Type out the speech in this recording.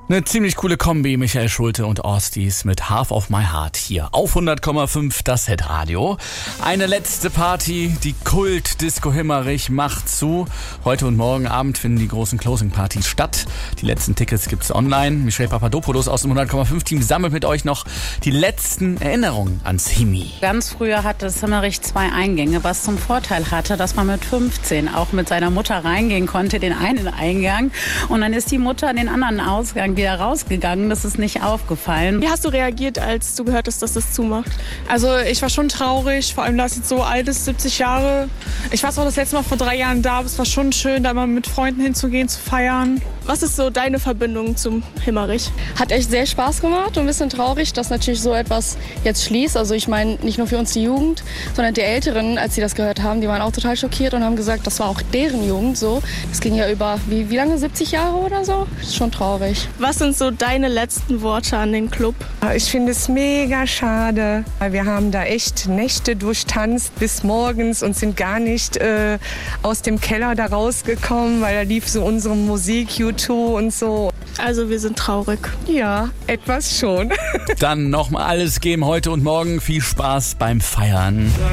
Eine ziemlich coole Kombi, Michael Schulte und Orstis mit Half of My Heart hier auf 100,5 das Hitradio. Eine letzte Party, die Kult-Disco Himmerich macht zu. Heute und morgen Abend finden die großen Closing-Partys statt. Die letzten Tickets gibt's online. Michelle Papadopoulos aus dem 100,5 Team sammelt mit euch noch die letzten Erinnerungen ans Himmi. Ganz früher hatte das Himmerich 2 Eingänge, was zum Vorteil hatte, dass man mit 15 auch mit seiner Mutter reingehen konnte, den einen Eingang. Und dann ist die Mutter an den anderen Ausgang wieder rausgegangen. Das ist nicht aufgefallen. Wie hast du reagiert, als du gehört hast, dass das zumacht? Also ich war schon traurig, vor allem da es jetzt so alt ist, 70 Jahre. Ich war auch das letzte Mal vor 3 Jahren da, aber es war schon schön, da mal mit Freunden hinzugehen, zu feiern. Was ist so deine Verbindung zum Himmerich? Hat echt sehr Spaß gemacht und ein bisschen traurig, dass natürlich so etwas jetzt schließt. Also ich meine, nicht nur für uns die Jugend, sondern die Älteren, als sie das gehört haben, die waren auch total schockiert und haben gesagt, das war auch deren Jugend so. Das ging ja über, wie lange, 70 Jahre oder so? Das ist schon traurig. Was sind so deine letzten Worte an den Club? Ich finde es mega schade. Wir haben da echt Nächte durchtanzt bis morgens und sind gar nicht aus dem Keller da rausgekommen, weil da lief so unsere Musik, U2 und so. Also wir sind traurig. Ja, etwas schon. Dann nochmal alles geben heute und morgen. Viel Spaß beim Feiern.